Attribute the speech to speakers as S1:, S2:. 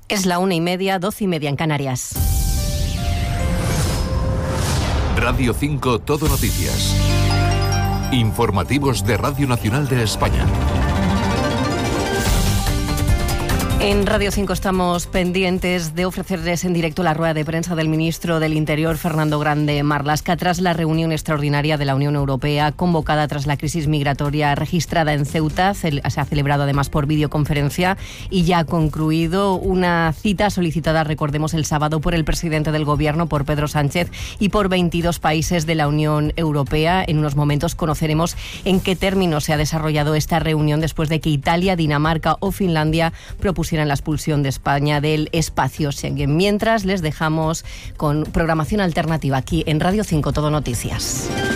S1: Es la 1:30, 12:30 en Canarias.
S2: Radio 5 Todo Noticias. Informativos de Radio Nacional de España.
S1: En Radio 5 estamos pendientes de ofrecerles en directo la rueda de prensa del ministro del Interior, Fernando Grande Marlaska, tras la reunión extraordinaria de la Unión Europea convocada tras la crisis migratoria registrada en Ceuta. Se ha celebrado además por videoconferencia y ya ha concluido una cita solicitada, recordemos, el sábado por el presidente del Gobierno, por Pedro Sánchez, y por 22 países de la Unión Europea. En unos momentos conoceremos en qué términos se ha desarrollado esta reunión después de que Italia, Dinamarca o Finlandia propusieran la expulsión de España del espacio Schengen. Mientras, les dejamos con programación alternativa aquí en Radio 5 Todo Noticias.